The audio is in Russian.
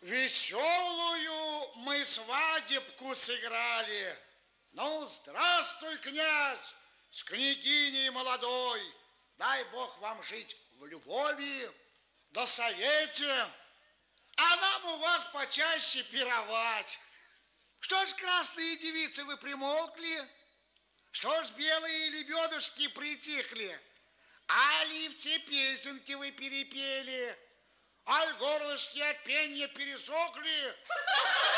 Веселую мы свадебку сыграли. Ну, здравствуй, князь, с княгиней молодой. Дай Бог вам жить в любови, да совете, а нам у вас почаще пировать. Что ж, красные девицы, вы примолкли? Что ж, белые лебедушки притихли? Али все песенки вы перепели? Аль горлышки от пенья пересохли?